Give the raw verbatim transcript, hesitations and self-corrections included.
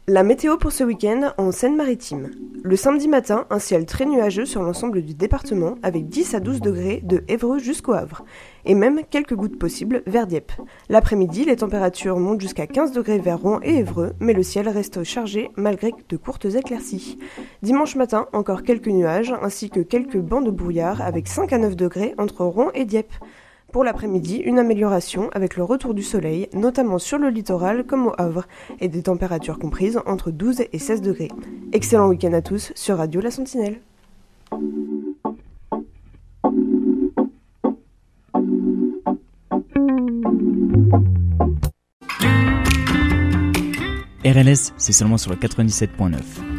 La météo pour ce week-end en Seine-Maritime. Le samedi matin, un ciel très nuageux sur l'ensemble du département avec dix à douze degrés de Évreux jusqu'au Havre. Et même quelques gouttes possibles vers Dieppe. L'après-midi, les températures montent jusqu'à quinze degrés vers Rouen et Évreux, mais le ciel reste chargé malgré de courtes éclaircies. Dimanche matin, encore quelques nuages ainsi que quelques bancs de brouillard avec cinq à neuf degrés entre Rouen et Dieppe. Pour l'après-midi, une amélioration avec le retour du soleil, notamment sur le littoral comme au Havre, et des températures comprises entre douze et seize degrés. Excellent week-end à tous sur Radio La Sentinelle. R L S, c'est seulement sur le quatre-vingt-dix-sept point neuf.